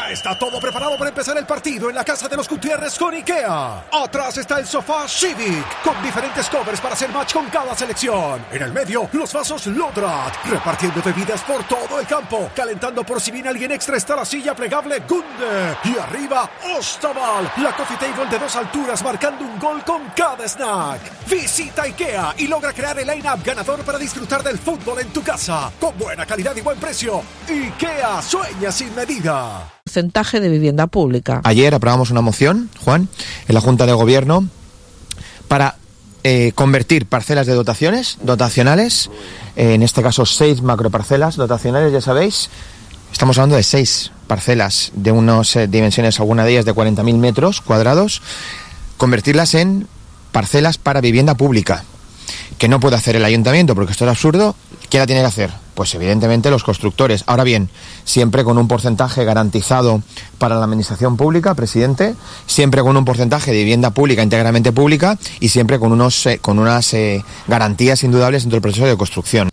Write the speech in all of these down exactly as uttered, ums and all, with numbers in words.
Ya está todo preparado para empezar el partido en la casa de los Gutiérrez con IKEA. Atrás está el sofá Civic, con diferentes covers para hacer match con cada selección. En el medio, los vasos Lodrat, repartiendo bebidas por todo el campo. Calentando por si viene alguien extra está la silla plegable Gunde. Y arriba, Ostaval, la coffee table de dos alturas marcando un gol con cada snack. Visita IKEA y logra crear el line-up ganador para disfrutar del fútbol en tu casa. Con buena calidad y buen precio. IKEA, sueña sin medida. Porcentaje de vivienda pública. Ayer aprobamos una moción, Juan, en la Junta de Gobierno para eh, convertir parcelas de dotaciones, dotacionales, eh, en este caso seis macroparcelas dotacionales, ya sabéis, estamos hablando de seis parcelas de unas eh, dimensiones, alguna de ellas de cuarenta mil metros cuadrados, convertirlas en parcelas para vivienda pública, que no puede hacer el ayuntamiento porque esto es absurdo. ¿Quién la tiene que hacer? Pues evidentemente los constructores. Ahora bien, siempre con un porcentaje garantizado para la administración pública, presidente, siempre con un porcentaje de vivienda pública, íntegramente pública, y siempre con unos eh, con unas eh, garantías indudables dentro del proceso de construcción.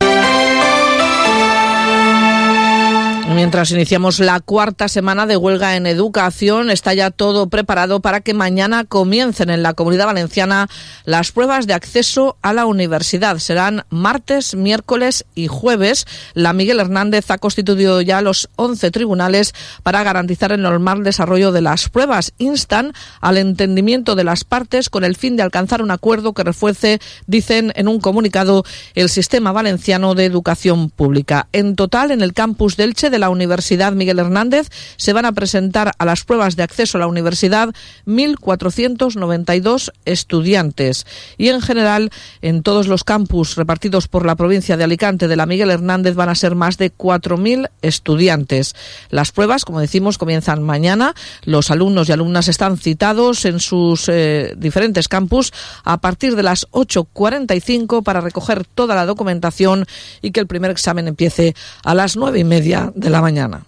Mientras iniciamos la cuarta semana de huelga en educación, está ya todo preparado para que mañana comiencen en la Comunidad Valenciana las pruebas de acceso a la universidad. Serán martes, miércoles y jueves. La Miguel Hernández ha constituido ya los once tribunales para garantizar el normal desarrollo de las pruebas. Instan al entendimiento de las partes con el fin de alcanzar un acuerdo que refuerce, dicen en un comunicado, el sistema valenciano de educación pública. En total, en el campus de Elche de la Universidad Miguel Hernández se van a presentar a las pruebas de acceso a la universidad mil cuatrocientos noventa y dos estudiantes. Y en general, en todos los campus repartidos por la provincia de Alicante de la Miguel Hernández van a ser más de cuatro mil estudiantes. Las pruebas, como decimos, comienzan mañana. Los alumnos y alumnas están citados en sus eh, diferentes campus a partir de las ocho cuarenta y cinco para recoger toda la documentación y que el primer examen empiece a las nueve y media de la mañana.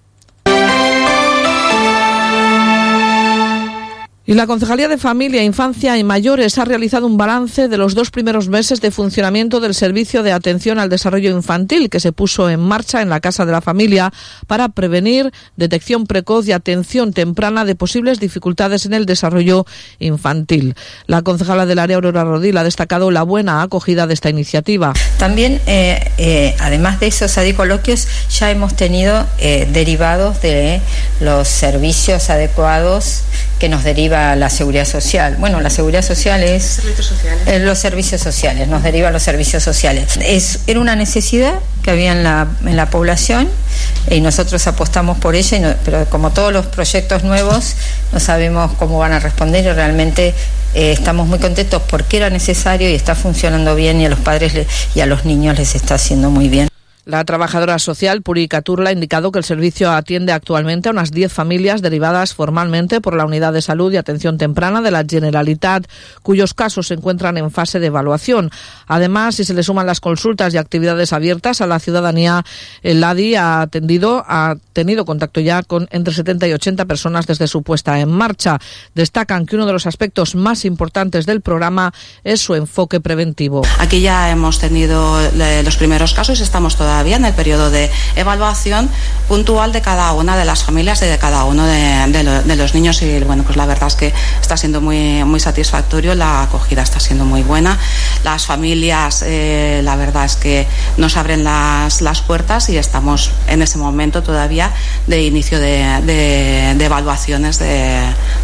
Y la Concejalía de Familia, Infancia y Mayores ha realizado un balance de los dos primeros meses de funcionamiento del Servicio de Atención al Desarrollo Infantil que se puso en marcha en la Casa de la Familia para prevenir, detección precoz y atención temprana de posibles dificultades en el desarrollo infantil. La concejala del área, Aurora Rodil, ha destacado la buena acogida de esta iniciativa. También, eh, eh, además de esos adicoloquios, ya hemos tenido eh, derivados de los servicios adecuados que nos deriva la Seguridad Social. Bueno, la Seguridad Social es... Servicios sociales. Eh, los servicios sociales, nos derivan los servicios sociales. Es, era una necesidad que había en la, en la población y nosotros apostamos por ella, y no, pero como todos los proyectos nuevos, no sabemos cómo van a responder y realmente eh, estamos muy contentos porque era necesario y está funcionando bien y a los padres le, y a los niños les está haciendo muy bien. La trabajadora social Puri Caturla ha indicado que el servicio atiende actualmente a unas diez familias derivadas formalmente por la Unidad de Salud y Atención Temprana de la Generalitat, cuyos casos se encuentran en fase de evaluación. Además, si se le suman las consultas y actividades abiertas a la ciudadanía, el A D I ha atendido, ha tenido contacto ya con entre setenta y ochenta personas desde su puesta en marcha. Destacan que uno de los aspectos más importantes del programa es su enfoque preventivo. Aquí ya hemos tenido los primeros casos, estamos todavía en el periodo de evaluación puntual de cada una de las familias y de cada uno de, de, lo, de los niños, y bueno, pues la verdad es que está siendo muy, muy satisfactorio, la acogida está siendo muy buena. Las familias, eh, la verdad es que nos abren las, las puertas y estamos en ese momento todavía de inicio de, de, de evaluaciones de,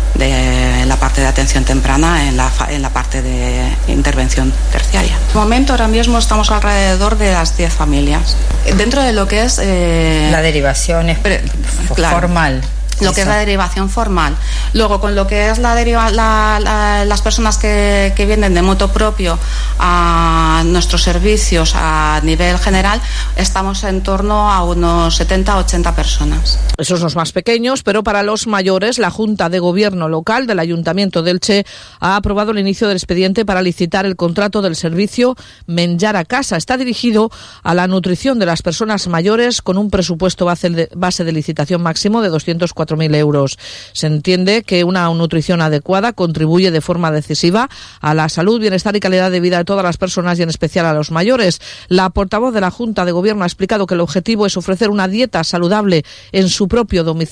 de la parte de atención temprana en la, en la parte de intervención terciaria. De momento, ahora mismo estamos alrededor de las diez familias. Dentro de lo que es... Eh, la derivación es pre- claro, formal. Lo Eso. que es la derivación formal. Luego, con lo que es la deriva, la, la, las personas que, que vienen de motu propio a nuestros servicios a nivel general, estamos en torno a unos setenta a ochenta personas. Esos los más pequeños, pero para los mayores, la Junta de Gobierno Local del Ayuntamiento de Elche ha aprobado el inicio del expediente para licitar el contrato del servicio Menjar a Casa. Está dirigido a la nutrición de las personas mayores con un presupuesto base de, base de licitación máximo de doscientos cuatro mil euros. Se entiende que una nutrición adecuada contribuye de forma decisiva a la salud, bienestar y calidad de vida de todas las personas y en especial a los mayores. La portavoz de la Junta de Gobierno ha explicado que el objetivo es ofrecer una dieta saludable en su propio domicilio